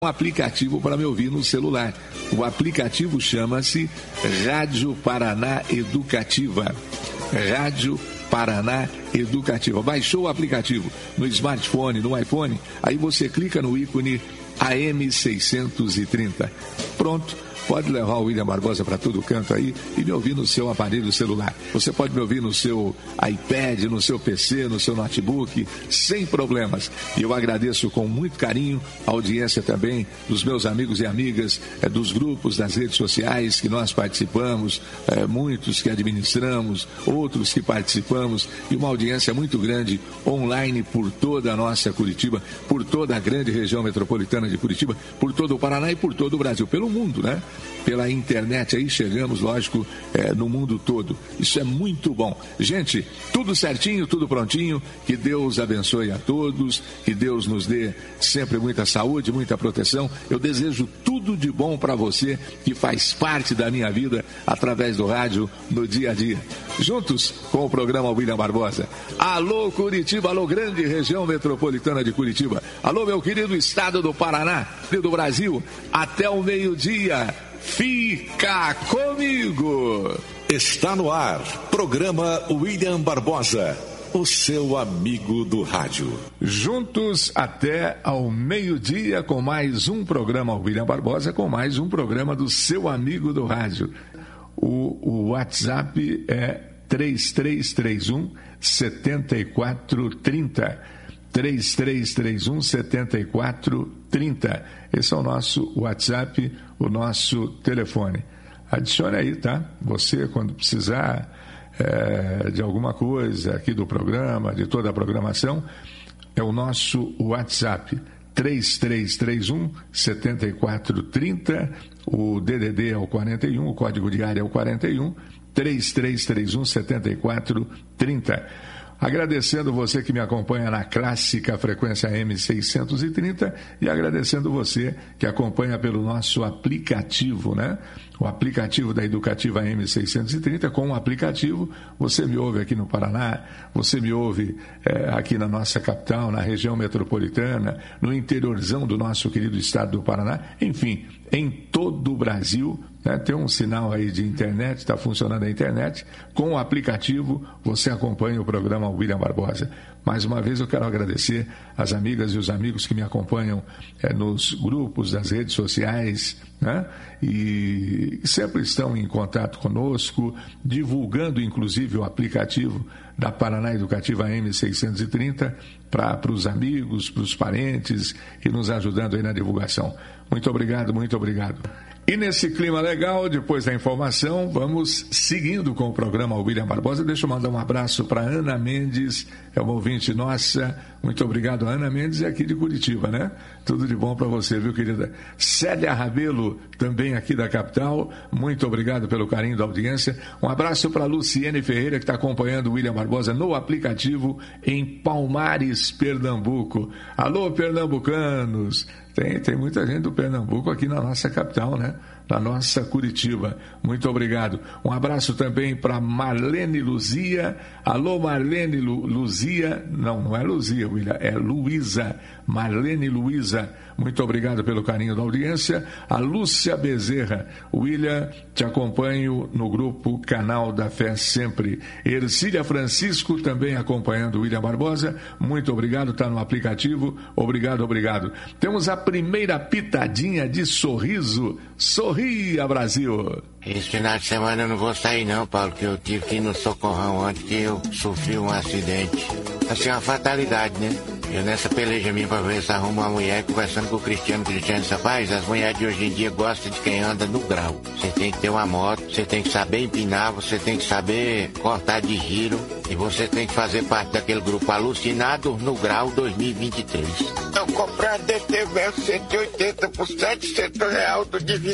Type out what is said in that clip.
um aplicativo para me ouvir no celular. O aplicativo chama-se Rádio Paraná Educativa. Rádio Paraná Educativa. Baixou o aplicativo no smartphone, no iPhone, aí você clica no ícone AM630. Pronto. Pode levar o William Barbosa para todo canto aí e me ouvir no seu aparelho celular. Você pode me ouvir no seu iPad, no seu PC, no seu notebook, sem problemas. E eu agradeço com muito carinho a audiência também dos meus amigos e amigas, dos grupos das redes sociais que nós participamos, muitos que administramos, outros que participamos, e uma audiência muito grande online por toda a nossa Curitiba, por toda a grande região metropolitana de Curitiba, por todo o Paraná e por todo o Brasil, pelo mundo, né? Pela internet aí chegamos, lógico, no mundo todo. Isso é muito bom. Gente, tudo certinho, tudo prontinho. Que Deus abençoe a todos, que Deus nos dê sempre muita saúde, muita proteção. Eu desejo tudo de bom para você que faz parte da minha vida através do rádio no dia a dia. Juntos com o programa William Barbosa. Alô Curitiba, alô grande região metropolitana de Curitiba. Alô meu querido estado do Paraná e do Brasil. Até o meio-dia. Fica comigo! Está no ar, programa William Barbosa, o seu amigo do rádio. Juntos até ao meio-dia com mais um programa William Barbosa, com mais um programa do seu amigo do rádio. O WhatsApp é 3331 7430. 3331 7430. Esse é o nosso WhatsApp, o nosso telefone. Adicione aí, tá? Você, quando precisar de alguma coisa aqui do programa, de toda a programação, é o nosso WhatsApp. 3331 7430. O DDD é o 41, o código de área é o 41. 3331 7430. Agradecendo você que me acompanha na clássica frequência M630 e agradecendo você que acompanha pelo nosso aplicativo, né? O aplicativo da Educativa M630. Com o aplicativo, você me ouve aqui no Paraná, você me ouve aqui na nossa capital, na região metropolitana, no interiorzão do nosso querido estado do Paraná, enfim, em todo o Brasil, né? Tem um sinal aí de internet, está funcionando a internet. Com o aplicativo, você acompanha o programa William Barbosa. Mais uma vez eu quero agradecer as amigas e os amigos que me acompanham nos grupos das redes sociais, né? E sempre estão em contato conosco, divulgando inclusive o aplicativo da Paraná Educativa M630 para os amigos, para os parentes e nos ajudando aí na divulgação. Muito obrigado, muito obrigado. E nesse clima legal, depois da informação, vamos seguindo com o programa William Barbosa. Deixa eu mandar um abraço para Ana Mendes, é uma ouvinte nossa. Muito obrigado, Ana Mendes, é aqui de Curitiba, né? Tudo de bom para você, viu, querida? Célia Rabelo, também aqui da capital. Muito obrigado pelo carinho da audiência. Um abraço para Luciene Ferreira, que está acompanhando o William Barbosa no aplicativo em Palmares, Pernambuco. Alô, pernambucanos! Tem muita gente do Pernambuco aqui na nossa capital, né? Na nossa Curitiba. Muito obrigado. Um abraço também para Marlene Luzia. Alô, Marlene Luzia. Não é Luzia, William, é Luísa. Marlene Luísa. Muito obrigado pelo carinho da audiência. A Lúcia Bezerra. William, te acompanho no grupo Canal da Fé Sempre. Ercília Francisco, também acompanhando o William Barbosa. Muito obrigado, está no aplicativo. Obrigado, obrigado. Temos a primeira pitadinha de sorriso. Sorria, Brasil! Esse final de semana eu não vou sair não, Paulo, que eu tive que ir no Socorrão ontem, que eu sofri um acidente. Assim, uma fatalidade, né? Eu nessa peleja minha pra ver se arruma uma mulher, conversando com o Cristiano disse, rapaz, as mulheres de hoje em dia gostam de quem anda no grau. Você tem que ter uma moto, você tem que saber empinar, você tem que saber cortar de giro e você tem que fazer parte daquele grupo Alucinado no Grau 2023. Eu comprei a DTV 180 por R$700 do divino.